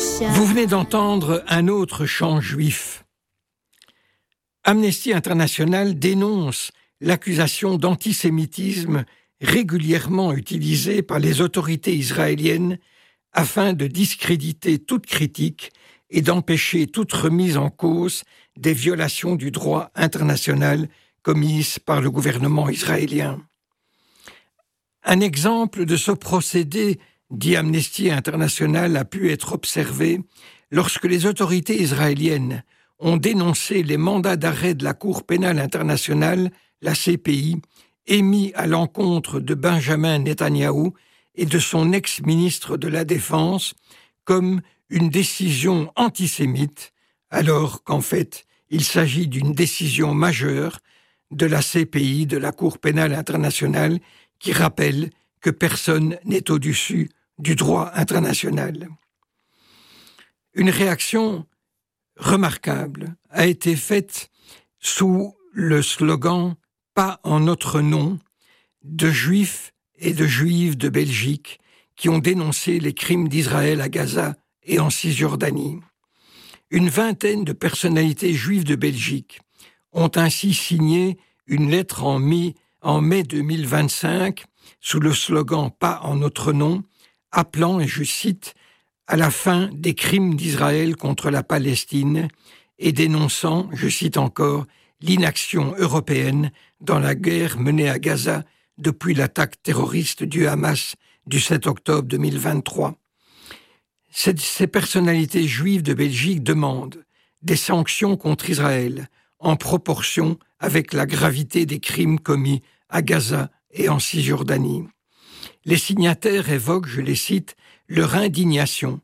Vous venez d'entendre un autre chant juif. Amnesty International dénonce l'accusation d'antisémitisme régulièrement utilisée par les autorités israéliennes afin de discréditer toute critique et d'empêcher toute remise en cause des violations du droit international commises par le gouvernement israélien. Un exemple de ce procédé, dit Amnesty International, a pu être observé lorsque les autorités israéliennes ont dénoncé les mandats d'arrêt de la Cour pénale internationale, la CPI, émis à l'encontre de Benjamin Netanyahou et de son ex-ministre de la Défense comme une décision antisémite, alors qu'en fait, il s'agit d'une décision majeure de la CPI, de la Cour pénale internationale, qui rappelle que personne n'est au-dessus du droit international. Une réaction remarquable a été faite sous le slogan « Pas en notre nom » de juifs et de juives de Belgique qui ont dénoncé les crimes d'Israël à Gaza et en Cisjordanie. Une vingtaine de personnalités juives de Belgique ont ainsi signé une lettre en mai 2025 sous le slogan « Pas en notre nom », appelant, et je cite, à la fin des crimes d'Israël contre la Palestine et dénonçant, je cite encore, l'inaction européenne dans la guerre menée à Gaza depuis l'attaque terroriste du Hamas du 7 octobre 2023. Ces personnalités juives de Belgique demandent des sanctions contre Israël en proportion avec la gravité des crimes commis à Gaza et en Cisjordanie. Les signataires évoquent, je les cite, leur indignation